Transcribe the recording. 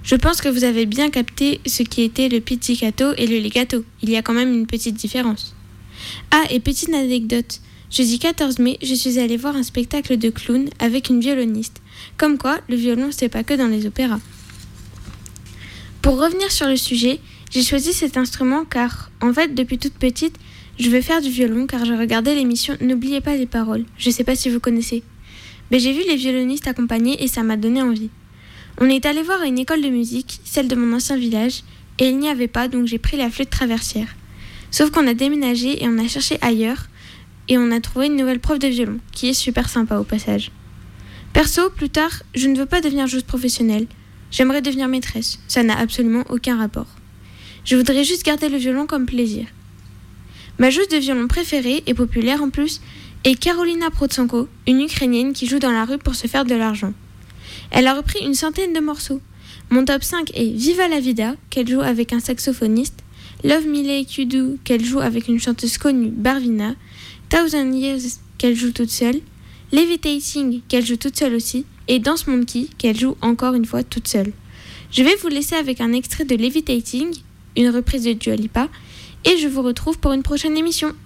Je pense que vous avez bien capté ce qui était le pizzicato et le legato. Il y a quand même une petite différence. Ah, et petite anecdote. Jeudi 14 mai, je suis allée voir un spectacle de clown avec une violoniste. Comme quoi, le violon, c'est pas que dans les opéras. Pour revenir sur le sujet, j'ai choisi cet instrument car, en fait, depuis toute petite, je veux faire du violon car je regardais l'émission N'oubliez pas les paroles. Je sais pas si vous connaissez. Mais j'ai vu les violonistes accompagner et ça m'a donné envie. On est allé voir à une école de musique, celle de mon ancien village, et il n'y avait pas, donc j'ai pris la flûte traversière. Sauf qu'on a déménagé et on a cherché ailleurs, et on a trouvé une nouvelle prof de violon, qui est super sympa au passage. Perso, plus tard, je ne veux pas devenir joueuse professionnelle. J'aimerais devenir maîtresse, ça n'a absolument aucun rapport. Je voudrais juste garder le violon comme plaisir. Ma joueuse de violon préférée, et populaire en plus, est Karolina Prochenko, une Ukrainienne qui joue dans la rue pour se faire de l'argent. Elle a repris une centaine de morceaux. Mon top 5 est Viva la Vida, qu'elle joue avec un saxophoniste, Love Me Like You Do, qu'elle joue avec une chanteuse connue, Barvina, Thousand Years, qu'elle joue toute seule, Levitating, qu'elle joue toute seule aussi, et Dance Monkey, qu'elle joue encore une fois toute seule. Je vais vous laisser avec un extrait de Levitating, une reprise de Dua Lipa, et je vous retrouve pour une prochaine émission.